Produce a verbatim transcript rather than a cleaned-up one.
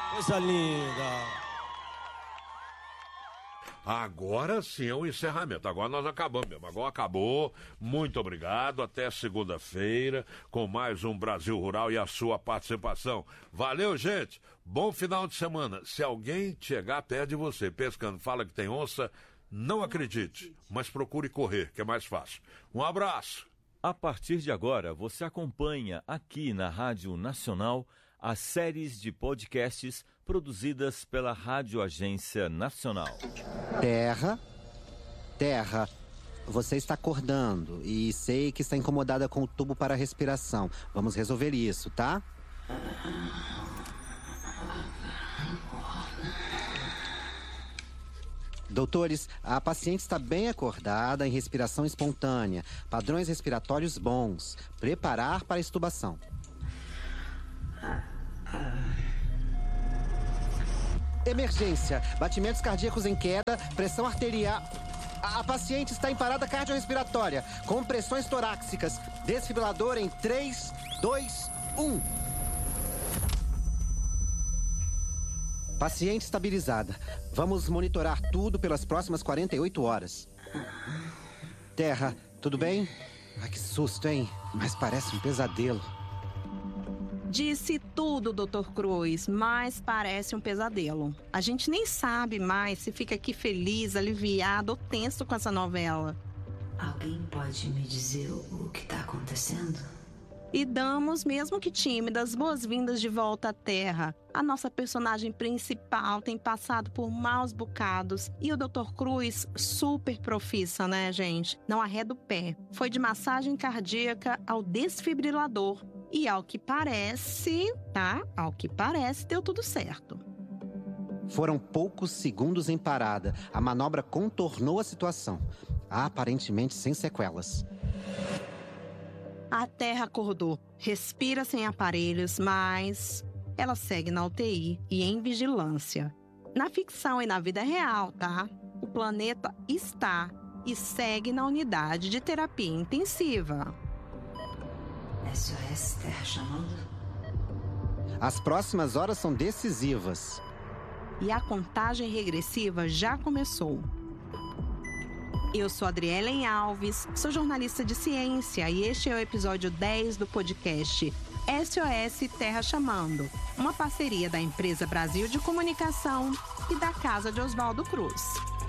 Coisa linda. Agora sim é o encerramento. Agora nós acabamos mesmo. Agora acabou. Muito obrigado. Até segunda-feira com mais um Brasil Rural e a sua participação. Valeu, gente. Bom final de semana. Se alguém chegar perto de você pescando, fala que tem onça, não acredite, mas procure correr, que é mais fácil. Um abraço. A partir de agora, você acompanha aqui na Rádio Nacional as séries de podcasts produzidas pela Rádio Agência Nacional. Terra, Terra, você está acordando e sei que está incomodada com o tubo para respiração. Vamos resolver isso, tá? Doutores, a paciente está bem acordada em respiração espontânea, padrões respiratórios bons. Preparar para a extubação. Emergência, batimentos cardíacos em queda, pressão arterial. A, a paciente está em parada cardiorrespiratória, com pressões torácicas. Desfibrilador em três, dois, um. Paciente estabilizada. Vamos monitorar tudo pelas próximas quarenta e oito horas. Terra, tudo bem? Ah, que susto, hein? Mas parece um pesadelo. Disse tudo, doutor Cruz, mas parece um pesadelo. A gente nem sabe mais se fica aqui feliz, aliviado ou tenso com essa novela. Alguém pode me dizer o que está acontecendo? E damos, mesmo que tímidas, boas-vindas de volta à Terra. A nossa personagem principal tem passado por maus bocados e o doutor Cruz, super profissa, né, gente? Não arreda o pé. Foi de massagem cardíaca ao desfibrilador. E ao que parece, tá? Ao que parece, deu tudo certo. Foram poucos segundos em parada. A manobra contornou a situação, aparentemente sem sequelas. A Terra acordou, respira sem aparelhos, mas ela segue na U T I e em vigilância. Na ficção e na vida real, tá? O planeta está e segue na unidade de terapia intensiva. S O S Terra chamando? As próximas horas são decisivas. E a contagem regressiva já começou. Eu sou Adrielen Alves, sou jornalista de ciência e este é o episódio dez do podcast S O S Terra Chamando, uma parceria da Empresa Brasil de Comunicação e da Casa de Oswaldo Cruz.